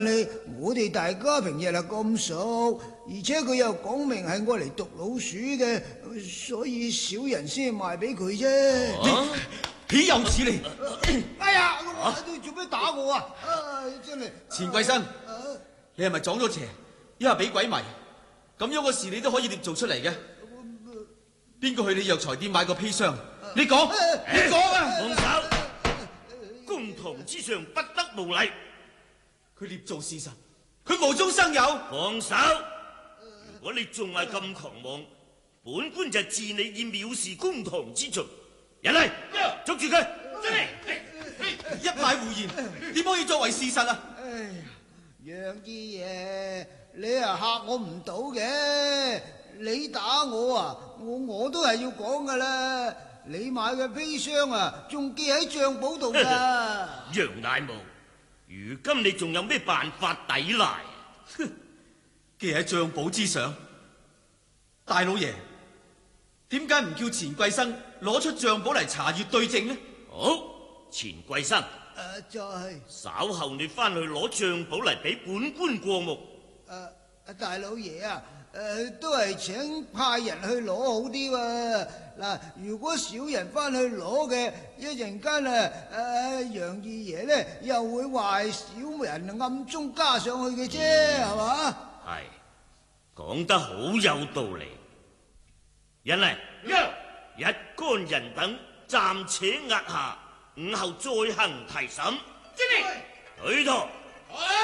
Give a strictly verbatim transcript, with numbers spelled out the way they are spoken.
你我哋大家平日係咁熟，而且佢又講明係我嚟毒老鼠嘅，所以小人先賣俾佢啫。 豈有此理！ 哎呀，你做咩打我啊？啊，真係！ 錢貴生，你係咪撞咗邪？一係俾鬼迷？咁樣嘅事你都可以捏造出嚟嘅？邊個去你藥材店買個砒霜？你講，你講啊！ 放手！公堂之上不得無禮。 佢捏造事實，佢無中生有。 放手！如果你仲係咁狂妄，本官就治你以藐視公堂之罪。人嚟，捉住佢！ 一派胡言，點可以作為事實啊？ 哎呀，楊二爺，你啊嚇我唔到嘅，你打我啊，我我都係要講噶啦。你買嘅砒霜啊，仲記喺賬簿度噶。 楊大毛，如今你仲有咩辦法抵賴？ 哼，記喺賬簿之上。大老爺，點解唔叫錢貴生攞出賬簿嚟查閱對證呢？ 好，錢貴生，誒、 呃，就係、是、 稍後你翻去攞賬簿嚟俾本官過目。 誒、呃，大老爺啊，誒、呃，都係請派人去攞好啲喎。嗱，如果小人翻去攞嘅，一陣間啊，誒，楊二爺咧又會話小人暗中加上去嘅啫，係嘛？ 係，講得好有道理。人嚟，一干人等暫且押下，午後再行提審。遵命。許陀。